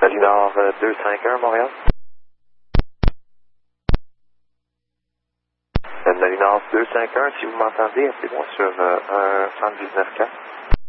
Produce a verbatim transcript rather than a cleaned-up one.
Salut Nord euh, deux cinq un, Montréal. Salut Nord deux cinq un, si vous m'entendez, appelez-moi sur euh, un cent dix-neuf quatre.